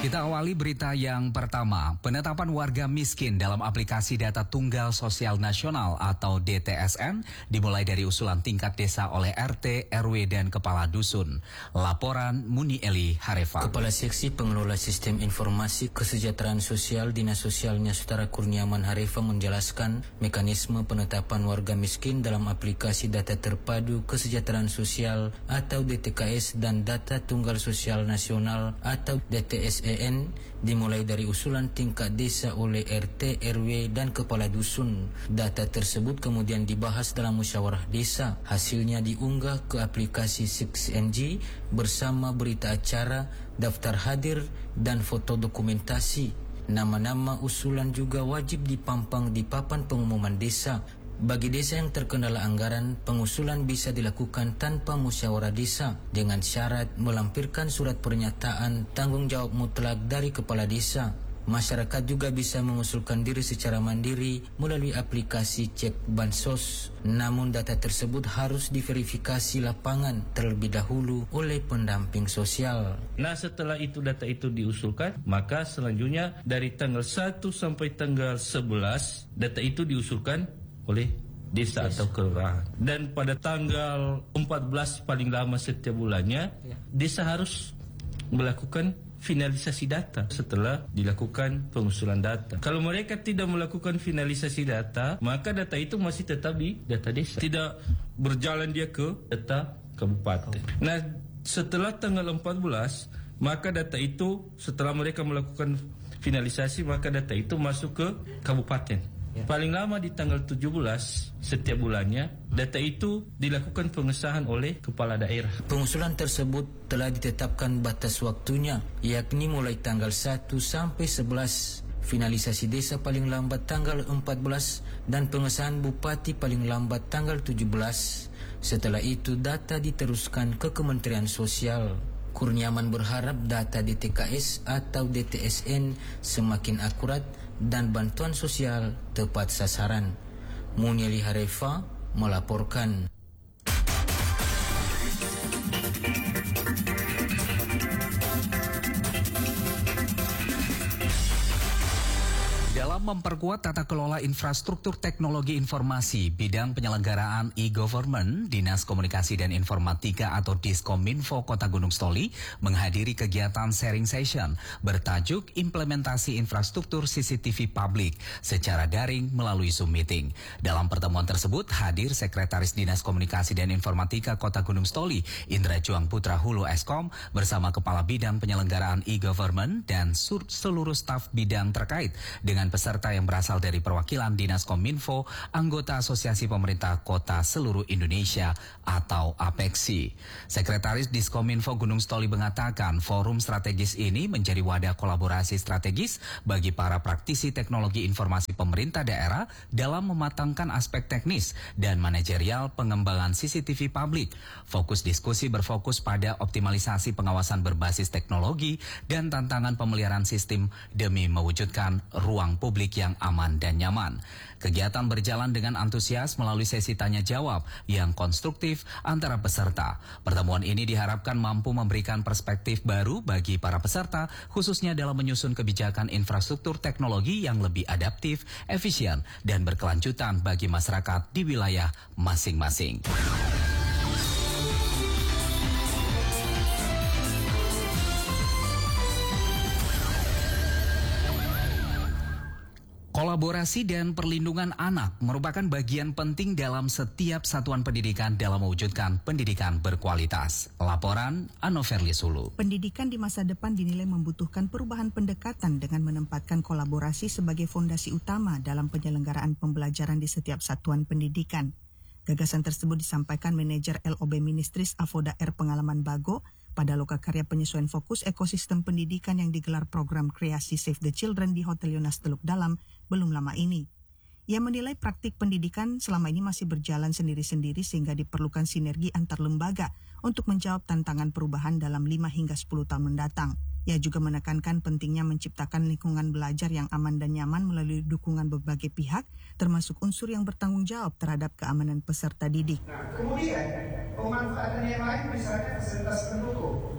Kita awali berita yang pertama. Penetapan warga miskin dalam aplikasi data tunggal sosial nasional atau DTSN dimulai dari usulan tingkat desa oleh RT, RW, dan Kepala Dusun. Laporan Muni Eli Harefa. Kepala Seksi Pengelola Sistem Informasi Kesejahteraan Sosial Dinas Sosialnya Saudara Kurniawan Harefa menjelaskan mekanisme penetapan warga miskin dalam aplikasi data terpadu kesejahteraan sosial atau DTKS dan data tunggal sosial nasional atau DTSN dimulai dari usulan tingkat desa oleh RT, RW, dan Kepala Dusun. Data tersebut kemudian dibahas dalam musyawarah desa. Hasilnya diunggah ke aplikasi 6NG bersama berita acara, daftar hadir, dan foto dokumentasi. Nama-nama usulan juga wajib dipampang di papan pengumuman desa. Bagi desa yang terkendala anggaran, pengusulan bisa dilakukan tanpa musyawarah desa dengan syarat melampirkan surat pernyataan tanggung jawab mutlak dari kepala desa. Masyarakat juga bisa mengusulkan diri secara mandiri melalui aplikasi cek bansos. Namun data tersebut harus diverifikasi lapangan terlebih dahulu oleh pendamping sosial. Nah, setelah itu data itu diusulkan, maka selanjutnya dari tanggal 1 sampai tanggal 11 data itu diusulkan oleh desa atau kelurahan. Dan pada tanggal 14 paling lama setiap bulannya, desa harus melakukan finalisasi data setelah dilakukan pengusulan data. Kalau mereka tidak melakukan finalisasi data, maka data itu masih tetap di data desa. Tidak berjalan dia ke data kabupaten. Nah, setelah tanggal 14, maka data itu setelah mereka melakukan finalisasi, maka data itu masuk ke kabupaten. Paling lama di tanggal 17 setiap bulannya, data itu dilakukan pengesahan oleh kepala daerah. Pengusulan tersebut telah ditetapkan batas waktunya, yakni mulai tanggal 1 sampai 11. Finalisasi desa paling lambat tanggal 14 dan pengesahan bupati paling lambat tanggal 17. Setelah itu data diteruskan ke Kementerian Sosial. Kurniawan berharap data DTKS atau DTSN semakin akurat dan bantuan sosial tepat sasaran. Munieli Harefa melaporkan. Dalam memperkuat tata kelola infrastruktur teknologi informasi, bidang penyelenggaraan e-government, Dinas Komunikasi dan Informatika atau Diskominfo Kota Gunung Stoli menghadiri kegiatan sharing session bertajuk Implementasi Infrastruktur CCTV Publik secara daring melalui Zoom Meeting. Dalam pertemuan tersebut hadir Sekretaris Dinas Komunikasi dan Informatika Kota Gunung Stoli, Indra Juang Putra Hulu Eskom, bersama Kepala Bidang Penyelenggaraan e-government dan seluruh staf bidang terkait dengan peserta yang berasal dari perwakilan Dinas Kominfo, anggota Asosiasi Pemerintah Kota Seluruh Indonesia atau APEKSI. Sekretaris Diskominfo Gunung Stoli mengatakan forum strategis ini menjadi wadah kolaborasi strategis bagi para praktisi teknologi informasi pemerintah daerah dalam mematangkan aspek teknis dan manajerial pengembangan CCTV publik. Fokus diskusi berfokus pada optimalisasi pengawasan berbasis teknologi dan tantangan pemeliharaan sistem demi mewujudkan ruang publik yang aman dan nyaman. Kegiatan berjalan dengan antusias melalui sesi tanya jawab yang konstruktif antara peserta. Pertemuan ini diharapkan mampu memberikan perspektif baru bagi para peserta, khususnya dalam menyusun kebijakan infrastruktur teknologi yang lebih adaptif, efisien, dan berkelanjutan bagi masyarakat di wilayah masing-masing. Kolaborasi dan perlindungan anak merupakan bagian penting dalam setiap satuan pendidikan dalam mewujudkan pendidikan berkualitas. Laporan Anoverli Sulu. Pendidikan di masa depan dinilai membutuhkan perubahan pendekatan dengan menempatkan kolaborasi sebagai fondasi utama dalam penyelenggaraan pembelajaran di setiap satuan pendidikan. Gagasan tersebut disampaikan manajer LOB Ministris Avoda R Pengalaman Bago pada lokakarya penyesuaian fokus ekosistem pendidikan yang digelar program kreasi Save the Children di Hotel Yunas Teluk Dalam belum lama ini. Ia menilai praktik pendidikan selama ini masih berjalan sendiri-sendiri sehingga diperlukan sinergi antar lembaga untuk menjawab tantangan perubahan dalam 5 hingga 10 tahun mendatang. Ia juga menekankan pentingnya menciptakan lingkungan belajar yang aman dan nyaman melalui dukungan berbagai pihak, termasuk unsur yang bertanggung jawab terhadap keamanan peserta didik. Nah, kemudian pemanfaatan yang lain misalnya fasilitas pendukung.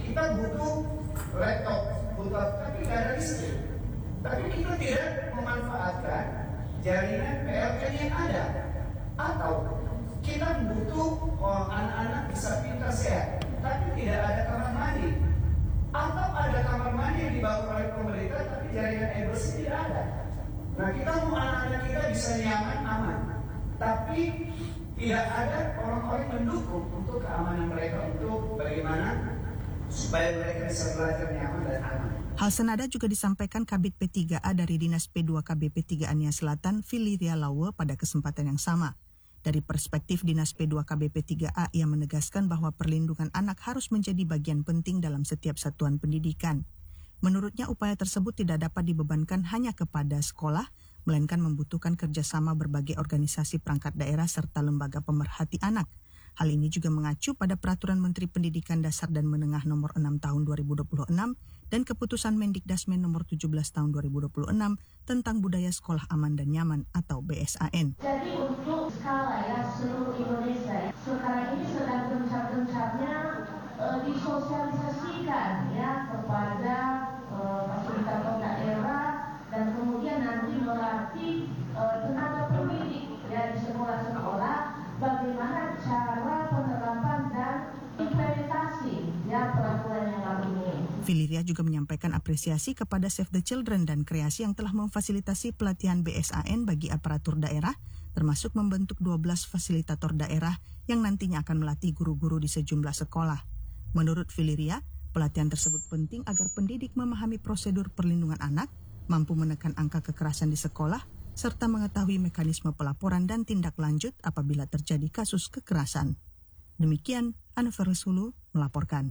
kita butuh laptop, tapi nggak ada listrik. Tapi kita tidak memanfaatkan jaringan PLN yang ada. Atau kita butuh anak-anak bisa pintar sehat, tapi tidak ada kamar mandi. Atau ada kamar mandi yang dibangun oleh pemerintah, tapi jaringan air bersih tidak ada. Nah, kita mau anak-anak kita bisa nyaman, aman. Tapi tidak ada orang-orang mendukung untuk keamanan mereka, untuk bagaimana supaya mereka bisa belajar nyaman dan aman. Hal senada juga disampaikan Kabid P3A dari Dinas P2KB P3A Nia Selatan, Filiria Lawe, pada kesempatan yang sama. Dari perspektif Dinas P2KB P3A, ia menegaskan bahwa perlindungan anak harus menjadi bagian penting dalam setiap satuan pendidikan. Menurutnya, upaya tersebut tidak dapat dibebankan hanya kepada sekolah, melainkan membutuhkan kerjasama berbagai organisasi perangkat daerah serta lembaga pemerhati anak. Hal ini juga mengacu pada Peraturan Menteri Pendidikan Dasar dan Menengah Nomor 6 Tahun 2026 dan Keputusan Mendikdasmen Nomor 17 Tahun 2026 tentang Budaya Sekolah Aman dan Nyaman atau BSAN. Jadi untuk skala ya seluruh Indonesia, sekarang ini sedang gencar-gencarnya disosialisasikan ya kepada fasilitator daerah dan kemudian nanti melatih tenaga pendidik ya di sekolah-sekolah bagaimana cara penerapan dan implementasi ya peraturan yang baru ini. Filiria juga menyampaikan apresiasi kepada Save the Children dan Kreasi yang telah memfasilitasi pelatihan BSAN bagi aparatur daerah, termasuk membentuk 12 fasilitator daerah yang nantinya akan melatih guru-guru di sejumlah sekolah. Menurut Filiria, pelatihan tersebut penting agar pendidik memahami prosedur perlindungan anak, mampu menekan angka kekerasan di sekolah, serta mengetahui mekanisme pelaporan dan tindak lanjut apabila terjadi kasus kekerasan. Demikian, Anwar Rasulu melaporkan.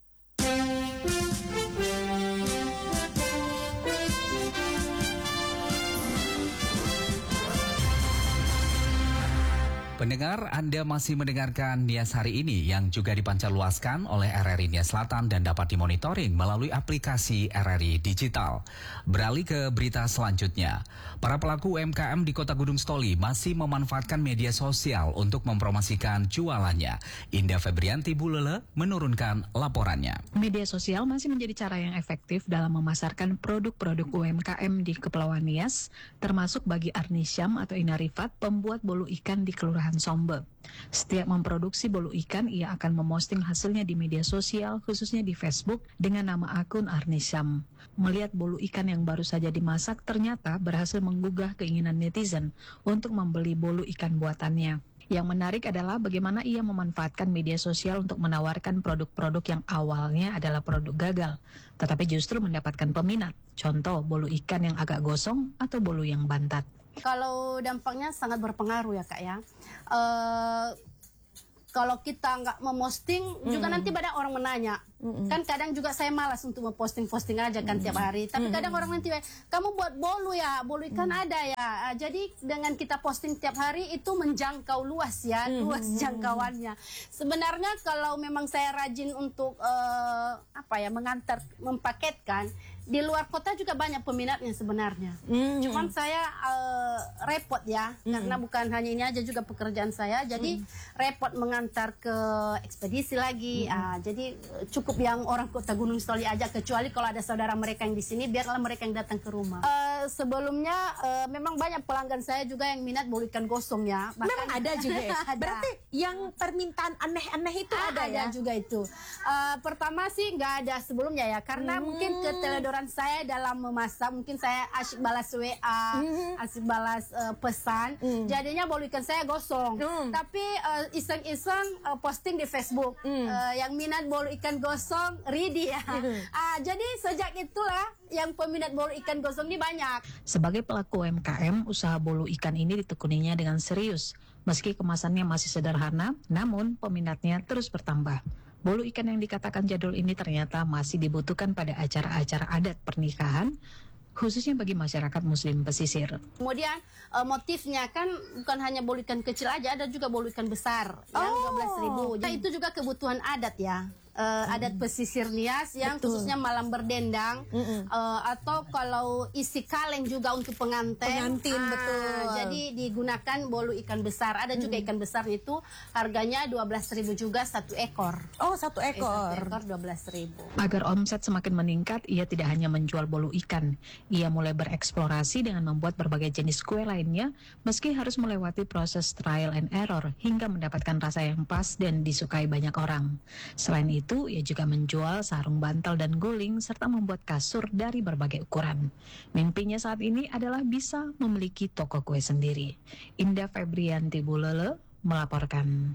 Pendengar, Anda masih mendengarkan Nias Hari Ini yang juga dipancarluaskan oleh RRI Nias Selatan dan dapat dimonitoring melalui aplikasi RRI Digital. Beralih ke berita selanjutnya. Para pelaku UMKM di Kota Gunung Stoli masih memanfaatkan media sosial untuk mempromosikan jualannya. Indah Febrianti Bulele menurunkan laporannya. Media sosial masih menjadi cara yang efektif dalam memasarkan produk-produk UMKM di Kepulauan Nias, termasuk bagi Arnisyam atau Inarifat, pembuat bolu ikan di Kelurahan Sombe. Setiap memproduksi bolu ikan, ia akan memosting hasilnya di media sosial, khususnya di Facebook, dengan nama akun Arnisyam. Melihat bolu ikan yang baru saja dimasak, ternyata berhasil menggugah keinginan netizen untuk membeli bolu ikan buatannya. Yang menarik adalah bagaimana ia memanfaatkan media sosial untuk menawarkan produk-produk yang awalnya adalah produk gagal, tetapi justru mendapatkan peminat. Contoh, bolu ikan yang agak gosong atau bolu yang bantat. Kalau dampaknya sangat berpengaruh ya Kak ya. Kalau kita nggak memosting juga nanti banyak orang menanya. Kan kadang juga saya malas untuk memposting aja kan tiap hari. Tapi kadang orang nanti, kamu buat bolu ya, bolu ikan ada ya. Jadi dengan kita posting tiap hari itu menjangkau luas ya, luas jangkauannya. Sebenarnya kalau memang saya rajin untuk mengantar, mempaketkan, di luar kota juga banyak peminatnya sebenarnya. Cuman saya repot ya, karena bukan hanya ini aja juga pekerjaan saya. Jadi repot mengantar ke ekspedisi lagi. Jadi cukup yang orang Kota Gunung Stoli aja, kecuali kalau ada saudara mereka yang di sini, biarlah mereka yang datang ke rumah. Sebelumnya memang banyak pelanggan saya juga yang minat bolu ikan gosong ya. Bahkan memang ada juga ya? Berarti yang permintaan aneh-aneh itu ada ya? Ada juga itu. Pertama sih nggak ada sebelumnya ya, karena mungkin keteledoran saya dalam memasak, mungkin saya asyik balas WA, asyik balas pesan, jadinya bolu ikan saya gosong. Tapi iseng-iseng posting di Facebook, yang minat bolu ikan gosong, Ridi ya. Jadi sejak itulah yang peminat bolu ikan gosong ini banyak. Sebagai pelaku UMKM, usaha bolu ikan ini ditekuninya dengan serius. Meski kemasannya masih sederhana, namun peminatnya terus bertambah. Bolu ikan yang dikatakan jadul ini ternyata masih dibutuhkan pada acara-acara adat pernikahan, khususnya bagi masyarakat Muslim pesisir. Kemudian motifnya kan bukan hanya bolu ikan kecil aja, ada juga bolu ikan besar yang 12.000. Itu juga kebutuhan adat ya. adat pesisir Nias yang khususnya malam berdendang, atau kalau isi kaleng juga untuk pengantin. Betul. Jadi digunakan bolu ikan besar. Ada juga ikan besar itu harganya 12.000 juga 1 ekor. Oh, 1 ekor. 1 ekor 12.000. Agar omset semakin meningkat, ia tidak hanya menjual bolu ikan. Ia mulai bereksplorasi dengan membuat berbagai jenis kue lainnya, meski harus melewati proses trial and error hingga mendapatkan rasa yang pas dan disukai banyak orang. Selain itu, ia juga menjual sarung bantal dan guling serta membuat kasur dari berbagai ukuran. Mimpinya saat ini adalah bisa memiliki toko kue sendiri. Indah Febrianti Bulele melaporkan.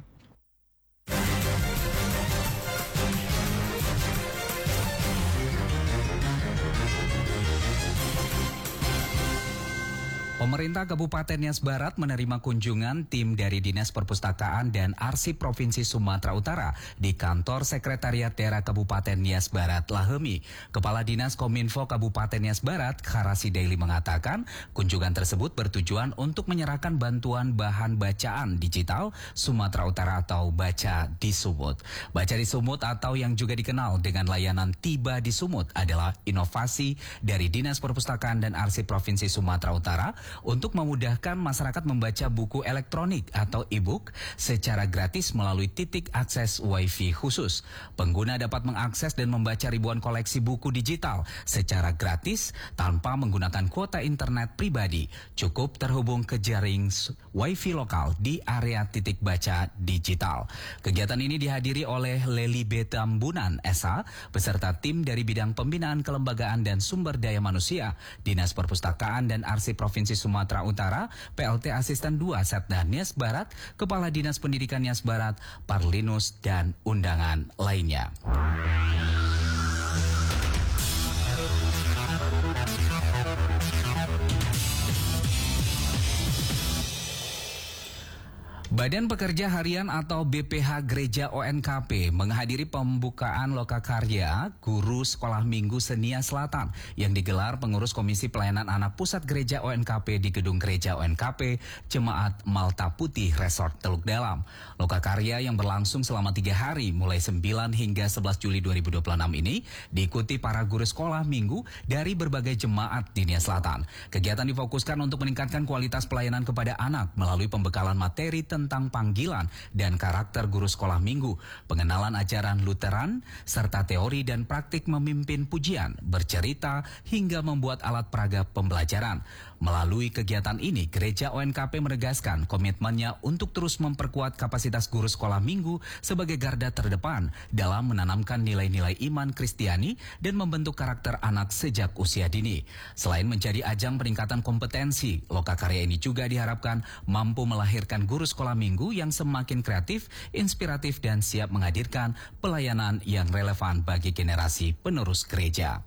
Pemerintah Kabupaten Nias Barat menerima kunjungan tim dari Dinas Perpustakaan dan Arsip Provinsi Sumatera Utara di kantor Sekretariat Daerah Kabupaten Nias Barat Lahemi. Kepala Dinas Kominfo Kabupaten Nias Barat, Kharasi Daily mengatakan, kunjungan tersebut bertujuan untuk menyerahkan bantuan bahan bacaan digital Sumatera Utara atau Baca di Sumut. Baca di Sumut atau yang juga dikenal dengan layanan Tiba di Sumut adalah inovasi dari Dinas Perpustakaan dan Arsip Provinsi Sumatera Utara untuk memudahkan masyarakat membaca buku elektronik atau e-book secara gratis melalui titik akses Wi-Fi khusus. Pengguna dapat mengakses dan membaca ribuan koleksi buku digital secara gratis tanpa menggunakan kuota internet pribadi. Cukup terhubung ke jaring Wi-Fi lokal di area titik baca digital. Kegiatan ini dihadiri oleh Leli Betambunan SA beserta tim dari bidang pembinaan kelembagaan dan sumber daya manusia, Dinas Perpustakaan dan Arsip Provinsi Sumatera Utara, PLT Asisten 2 Setda Nias Barat, Kepala Dinas Pendidikan Nias Barat, Parlinus, dan undangan lainnya. Badan Pekerja Harian atau BPH Gereja ONKP menghadiri pembukaan lokakarya Guru Sekolah Minggu Senia Selatan yang digelar pengurus Komisi Pelayanan Anak Pusat Gereja ONKP di Gedung Gereja ONKP Jemaat Malta Putih Resort Teluk Dalam. Lokakarya yang berlangsung selama 3 hari mulai 9 hingga 11 Juli 2026 ini diikuti para guru sekolah minggu dari berbagai jemaat di Nias Selatan. Kegiatan difokuskan untuk meningkatkan kualitas pelayanan kepada anak melalui pembekalan materi tentang panggilan dan karakter guru sekolah minggu, pengenalan ajaran Lutheran, serta teori dan praktik memimpin pujian, bercerita, hingga membuat alat peraga pembelajaran. Melalui kegiatan ini, Gereja ONKP menegaskan komitmennya untuk terus memperkuat kapasitas guru sekolah minggu sebagai garda terdepan dalam menanamkan nilai-nilai iman Kristiani dan membentuk karakter anak sejak usia dini. Selain menjadi ajang peningkatan kompetensi, lokakarya ini juga diharapkan mampu melahirkan guru sekolah minggu yang semakin kreatif, inspiratif, dan siap menghadirkan pelayanan yang relevan bagi generasi penerus gereja.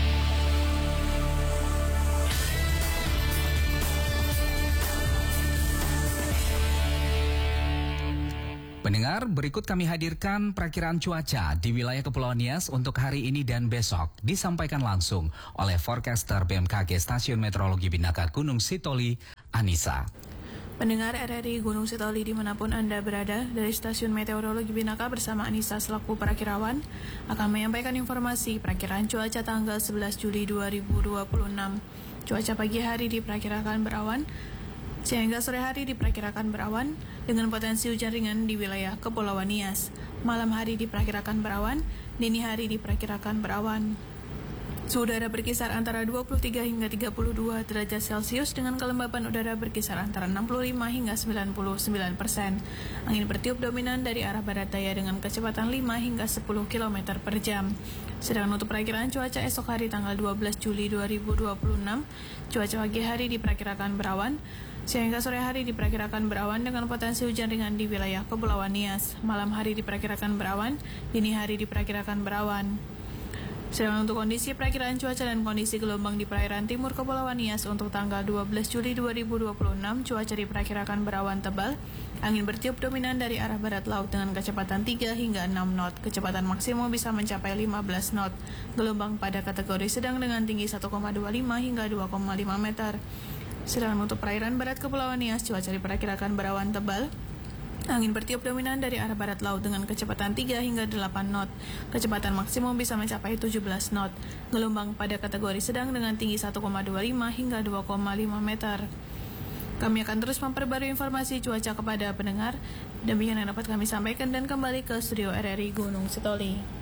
Pendengar, berikut kami hadirkan perakiraan cuaca di wilayah Kepulauan Nias untuk hari ini dan besok. Disampaikan langsung oleh forecaster BMKG Stasiun Meteorologi Binaka Gunung Sitoli, Anissa. Pendengar RRI Gunung Sitoli dimanapun Anda berada, dari Stasiun Meteorologi Binaka bersama Anissa selaku perakirawan akan menyampaikan informasi perakiraan cuaca tanggal 11 Juli 2026. Cuaca pagi hari diperkirakan berawan, sehingga sore hari diperkirakan berawan dengan potensi hujan ringan di wilayah Kepulauan Nias. Malam hari diperkirakan berawan, dini hari diperkirakan berawan. Suhu udara berkisar antara 23 hingga 32 derajat Celcius dengan kelembapan udara berkisar antara 65 hingga 99%. Angin bertiup dominan dari arah barat daya dengan kecepatan 5 hingga 10 km per jam. Sedangkan untuk perakiraan cuaca esok hari tanggal 12 Juli 2026, cuaca pagi hari diperkirakan berawan, sehingga sore hari diperkirakan berawan dengan potensi hujan ringan di wilayah Kepulauan Nias. Malam hari diperkirakan berawan, dini hari diperkirakan berawan. Sedangkan untuk kondisi perakiraan cuaca dan kondisi gelombang di perairan timur Kepulauan Nias untuk tanggal 12 Juli 2026, cuaca diperkirakan berawan tebal, angin bertiup dominan dari arah barat laut dengan kecepatan 3 hingga 6 knot, kecepatan maksimum bisa mencapai 15 knot, gelombang pada kategori sedang dengan tinggi 1,25 hingga 2,5 meter. Sedangkan untuk perairan barat Kepulauan Nias, cuaca diperkirakan berawan tebal, Angin bertiup dominan dari arah barat laut dengan kecepatan 3 hingga 8 knot. Kecepatan maksimum bisa mencapai 17 knot. Gelombang pada kategori sedang dengan tinggi 1,25 hingga 2,5 meter. Kami akan terus memperbarui informasi cuaca kepada pendengar. Demikian yang dapat kami sampaikan dan kembali ke studio RRI Gunung Sitoli.